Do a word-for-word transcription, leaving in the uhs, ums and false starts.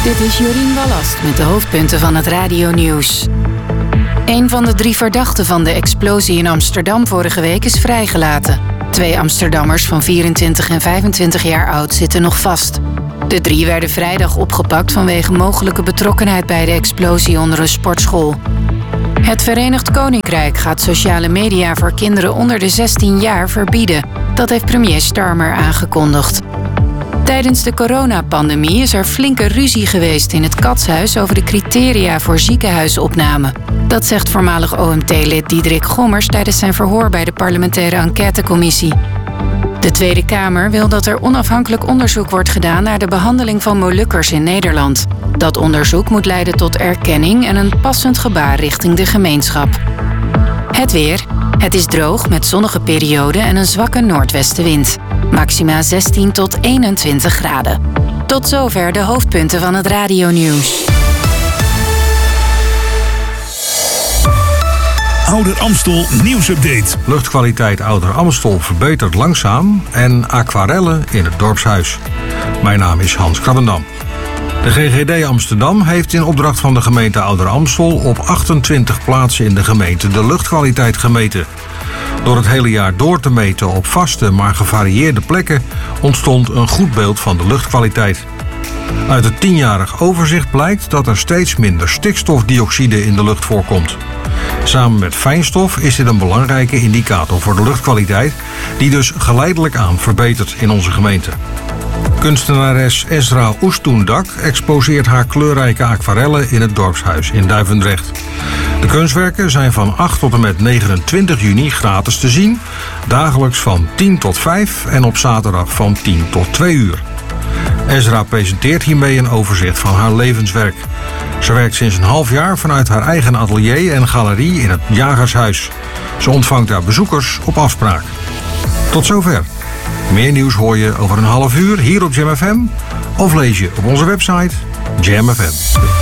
Dit is Jorien Wallast met de hoofdpunten van het radionieuws. Een van de drie verdachten van de explosie in Amsterdam vorige week is vrijgelaten. Twee Amsterdammers van vierentwintig en vijfentwintig jaar oud zitten nog vast. De drie werden vrijdag opgepakt vanwege mogelijke betrokkenheid bij de explosie onder een sportschool. Het Verenigd Koninkrijk gaat sociale media voor kinderen onder de zestien jaar verbieden. Dat heeft premier Starmer aangekondigd. Tijdens de coronapandemie is er flinke ruzie geweest in het Katshuis over de criteria voor ziekenhuisopname. Dat zegt voormalig O M T-lid Diederik Gommers tijdens zijn verhoor bij de parlementaire enquêtecommissie. De Tweede Kamer wil dat er onafhankelijk onderzoek wordt gedaan naar de behandeling van Molukkers in Nederland. Dat onderzoek moet leiden tot erkenning en een passend gebaar richting de gemeenschap. Het weer. Het is droog met zonnige perioden en een zwakke noordwestenwind. Maxima zestien tot eenentwintig graden. Tot zover de hoofdpunten van het radionieuws. Ouder Amstel nieuwsupdate. Luchtkwaliteit Ouder Amstel verbetert langzaam en aquarellen in het dorpshuis. Mijn naam is Hans Krabbendam. De G G D Amsterdam heeft in opdracht van de gemeente Ouder Amstel op achtentwintig plaatsen in de gemeente de luchtkwaliteit gemeten. Door het hele jaar door te meten op vaste maar gevarieerde plekken ontstond een goed beeld van de luchtkwaliteit. Uit het tienjarig overzicht blijkt dat er steeds minder stikstofdioxide in de lucht voorkomt. Samen met fijnstof is dit een belangrijke indicator voor de luchtkwaliteit, die dus geleidelijk aan verbetert in onze gemeente. Kunstenares Ezra Oestoendak exposeert haar kleurrijke aquarellen in het dorpshuis in Duivendrecht. De kunstwerken zijn van acht tot en met negenentwintig juni gratis te zien, dagelijks van tien tot vijf en op zaterdag van tien tot twee uur. Ezra presenteert hiermee een overzicht van haar levenswerk. Ze werkt sinds een half jaar vanuit haar eigen atelier en galerie in het Jagershuis. Ze ontvangt daar bezoekers op afspraak. Tot zover. Meer nieuws hoor je over een half uur hier op Jam F M of lees je op onze website Jam F M.